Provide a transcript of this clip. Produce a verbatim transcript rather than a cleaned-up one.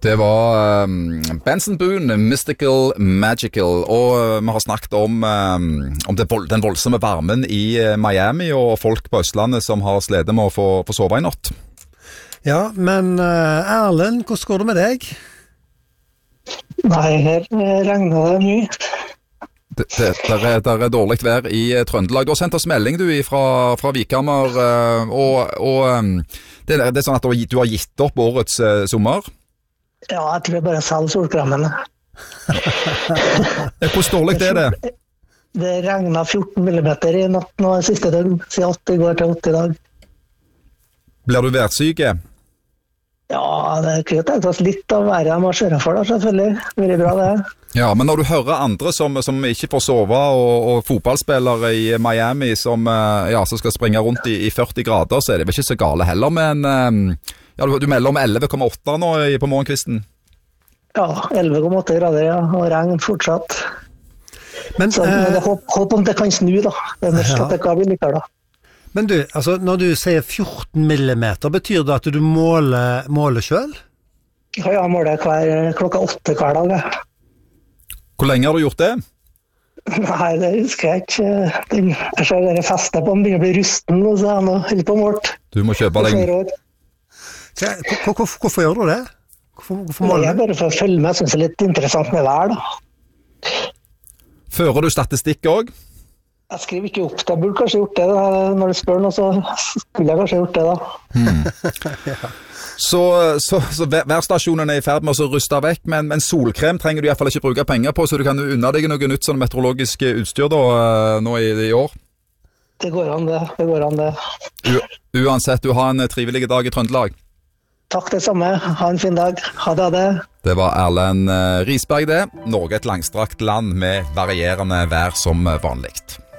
Det var um, Benson Boone, Mystical Magical, og uh, vi har snakket om, um, om det vold, den voldsomme varmen i uh, Miami, og folk på Østlandet som har slitt med å få, få sove i natt. Ja, men uh, Erlend, hvordan går det med deg? Nei, her regner det mye. Det, det der er, der er dårlig vær i uh, Trøndelag. Du har sendt oss melding du fra, fra Vikhammer, uh, og, og um, det, det er sånn at du har gitt opp årets uh, sommer. Ja, jeg tror jeg bare selger solkremmene. Hvor dårlig er det? Det regnet fjorten millimeter i natt nå siste døgn, siden åtte i går til åtte i dag. Blir du værsyke? Ja, det er ikke tenkt oss litt av været jeg må kjøre for da, selvfølgelig. Veldig bra det. Ja, men når du hører andre som, som ikke får sove, og, og fotballspillere i Miami som, ja, som skal springe rundt i, i førti grader, så er det vel ikke så gale heller, men ja, du, du melder om elleve komma åtte nå på morgenkvisten. Ja, elleve komma åtte grader, ja, og regn fortsatt. Men, så, eh, men det håp, håp om det kan snu da. Det er mest ja. At det kan bli likere da. Men du, altså, når du sier fjorten millimeter, betyr det at du måler, måler selv? Ja, jeg måler hver, klokka åtte hver dag. Ja. Hvor lenge har du gjort det? Nei, det husker jeg ikke. Den, jeg ser dere fester på den, begynner å bli rusten, og så er han helt på målt. Du må kjøpe deg. Hvor, hvor, hvorfor gjør du det? Hvorfor, hvorfor måler du? Jeg bare for å følge med, jeg synes det er litt interessant med vær da. Fører du statistikk også? Jeg skriver ikke opp det, jeg burde kanskje gjort det da. Når du spør noe, så skulle jeg kanskje gjort det da. Hmm. ja. Så, så, så værstasjonen er i ferd med å ruste vekk, men, men solkrem trenger du i hvert fall ikke bruke penger på, så du kan unna deg noe nytt sånn meteorologisk utstyr da, nå i, i år. Det går an det, det går an det. U, uansett, du har en trivelig dag i Trøndelag. Takk det samme, ha en fin dag, ha det, ha det. Det var Erlend Risberg det, Norge et langstrakt land med varierende vær som vanligt.